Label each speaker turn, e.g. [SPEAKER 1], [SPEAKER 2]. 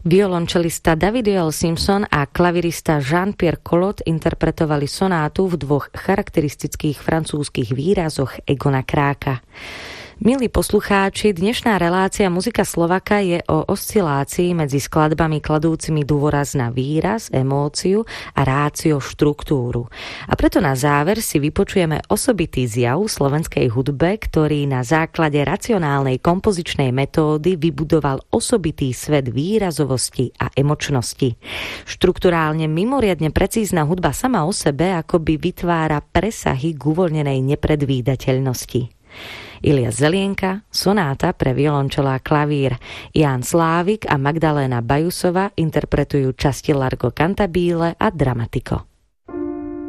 [SPEAKER 1] Violončelista David Joel Simpson a klavirista Jean-Pierre Collot interpretovali sonátu v dvoch charakteristických francúzskych výrazoch Egona Kráka. Milí poslucháči, dnešná relácia Muzika Slováka je o oscilácii medzi skladbami kladúcimi dôraz na výraz, emóciu a rácio štruktúru. A preto na záver si vypočujeme osobitý zjav slovenskej hudbe, ktorý na základe racionálnej kompozičnej metódy vybudoval osobitý svet výrazovosti a emočnosti. Štrukturálne mimoriadne precízna hudba sama o sebe akoby vytvára presahy k uvoľnenej nepredvídateľnosti. Ilia Zelienka, sonáta pre violončelo a klavír. Ján Slávik a Magdaléna Bajusova interpretujú časti Largo Cantabile a Dramatiko.